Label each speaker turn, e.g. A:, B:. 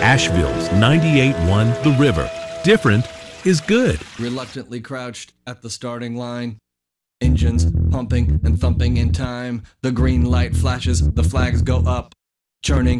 A: Asheville's 98.1 The River. Different is good.
B: Reluctantly crouched at the starting line. Engines pumping and thumping in time. The green light flashes, the flags go up. Churning